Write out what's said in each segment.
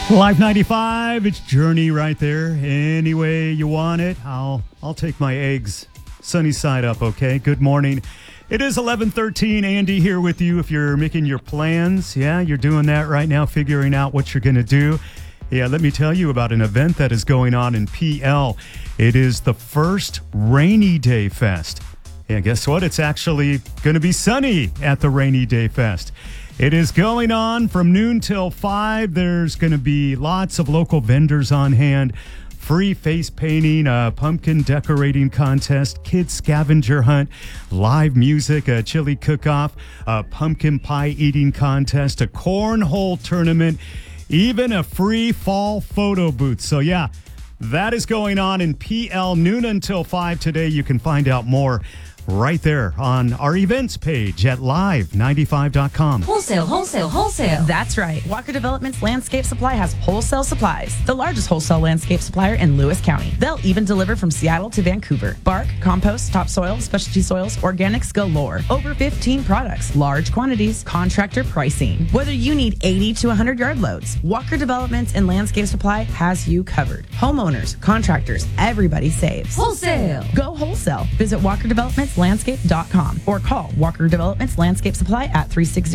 Live 95, it's Journey right there. Any way you want it, I'll take my eggs sunny side up, okay? Good morning. It is 11:13. Andy here with you. If you're making your plans, yeah, you're doing that right now, figuring out what you're going to do. Yeah, let me tell you about an event that is going on in PL. It is the first Rainy Day Fest. Yeah, guess what? It's actually going to be sunny at the Rainy Day Fest. It is going on from noon till 5. There's going to be lots of local vendors on hand. Free face painting, a pumpkin decorating contest, kids scavenger hunt, live music, a chili cook-off, a pumpkin pie eating contest, a cornhole tournament, even a free fall photo booth. So yeah, that is going on in PL noon until 5 today. You can find out more right there on our events page at live95.com. Wholesale. That's right. Walker Development's Landscape Supply has wholesale supplies, the largest wholesale landscape supplier in Lewis County. They'll even deliver from Seattle to Vancouver. Bark, compost, topsoil, specialty soils, organics galore. Over 15 products, large quantities, contractor pricing. Whether you need 80 to 100 yard loads, Walker Developments and Landscape Supply has you covered. Homeowners, contractors, everybody saves. Wholesale. Go wholesale. Visit WalkerDevelopmentsLandscape.com or call Walker Developments Landscape Supply at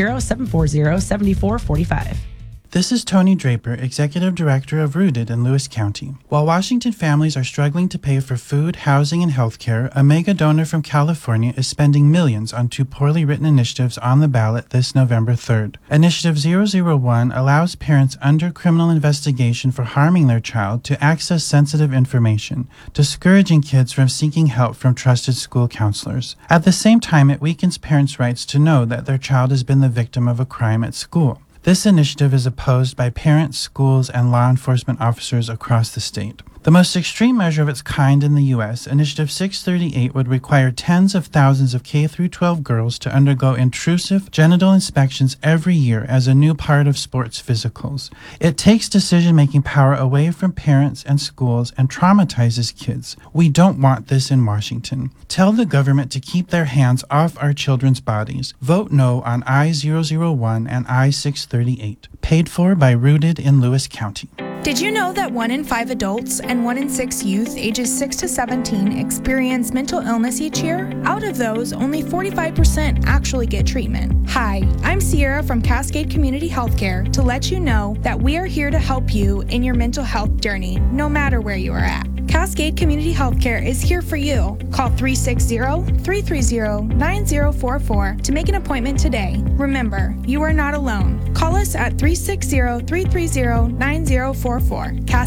360-740-7445. This is Tony Draper, Executive Director of Rooted in Lewis County. While Washington families are struggling to pay for food, housing, and health care, a mega donor from California is spending millions on two poorly written initiatives on the ballot this November 3rd. Initiative 001 allows parents under criminal investigation for harming their child to access sensitive information, discouraging kids from seeking help from trusted school counselors. At the same time, it weakens parents' rights to know that their child has been the victim of a crime at school. This initiative is opposed by parents, schools, and law enforcement officers across the state. The most extreme measure of its kind in the U.S., Initiative 638 would require tens of thousands of K-12 girls to undergo intrusive genital inspections every year as a new part of sports physicals. It takes decision-making power away from parents and schools and traumatizes kids. We don't want this in Washington. Tell the government to keep their hands off our children's bodies. Vote no on I-001 and I-638. Paid for by Rooted in Lewis County. Did you know that 1 in 5 adults and 1 in 6 youth ages 6 to 17 experience mental illness each year? Out of those, only 45% actually get treatment. Hi, I'm Sierra from Cascade Community Healthcare to let you know that we are here to help you in your mental health journey, no matter where you are at. Cascade Community Healthcare is here for you. Call 360-330-9044 to make an appointment today. Remember, you are not alone. Call us at 360-330-9044.